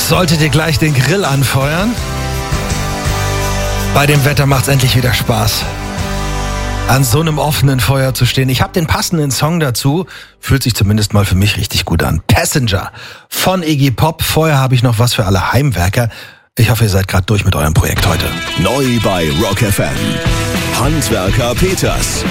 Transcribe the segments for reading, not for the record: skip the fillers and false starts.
Solltet ihr gleich den Grill anfeuern? Bei dem Wetter macht's endlich wieder Spaß, an so einem offenen Feuer zu stehen. Ich habe den passenden Song dazu. Fühlt sich zumindest mal für mich richtig gut an. Passenger von Iggy Pop. Vorher habe ich noch was für alle Heimwerker. Ich hoffe, ihr seid gerade durch mit eurem Projekt heute. Neu bei Rock FM. Handwerker Peters.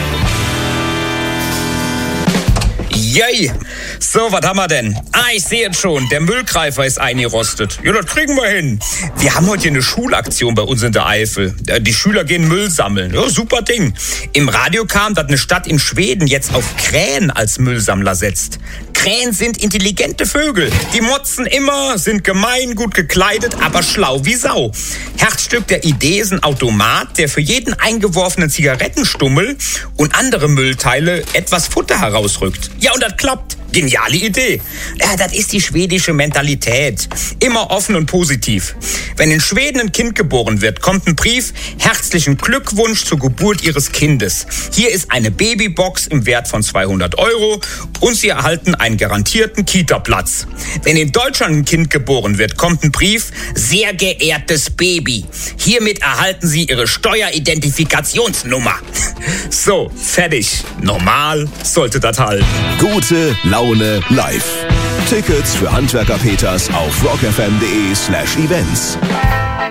Yay! So, was haben wir denn? Ich sehe jetzt schon, der Müllgreifer ist eingerostet. Ja, das kriegen wir hin. Wir haben heute hier eine Schulaktion bei uns in der Eifel. Die Schüler gehen Müll sammeln. Ja, super Ding. Im Radio kam, dass eine Stadt in Schweden jetzt auf Krähen als Müllsammler setzt. Krähen sind intelligente Vögel. Die motzen immer, sind gemein, gut gekleidet, aber schlau wie Sau. Herzstück der Idee ist ein Automat, der für jeden eingeworfenen Zigarettenstummel und andere Müllteile etwas Futter herausrückt. Ja, und das klappt. Geniale Idee. Ja, das ist die schwedische Mentalität. Immer offen und positiv. Wenn in Schweden ein Kind geboren wird, kommt ein Brief: Herzlichen Glückwunsch zur Geburt Ihres Kindes. Hier ist eine Babybox im Wert von 200 € und Sie erhalten einen garantierten Kita-Platz. Wenn in Deutschland ein Kind geboren wird, kommt ein Brief: Sehr geehrtes Baby, hiermit erhalten Sie Ihre Steueridentifikationsnummer. So, fertig. Normal sollte das halten. Gute Laune live. Tickets für Handwerker Peters auf rockfm.de/events.